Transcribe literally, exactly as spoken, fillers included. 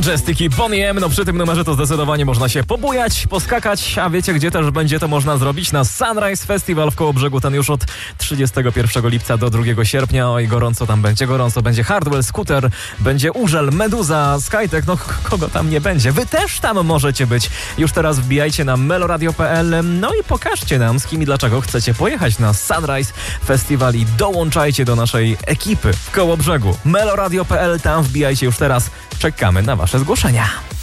Majestic i Boney M. No przy tym numerze to zdecydowanie można się pobujać, poskakać, a wiecie gdzie też będzie to można zrobić? Na Sunrise Festival w Kołobrzegu, ten już od trzydziestego pierwszego lipca do drugiego sierpnia. Oj, gorąco tam będzie, gorąco. Będzie Hardwell, Scooter, będzie Urzel, Meduza, Skytech, no kogo tam nie będzie. Wy też tam możecie być. Już teraz wbijajcie na meloradio kropka p l, no i pokażcie nam, z kim i dlaczego chcecie pojechać na Sunrise Festival i dołączajcie do naszej ekipy w Kołobrzegu. meloradio kropka p l, tam wbijajcie już teraz. Czekamy na wasze zgłoszenia.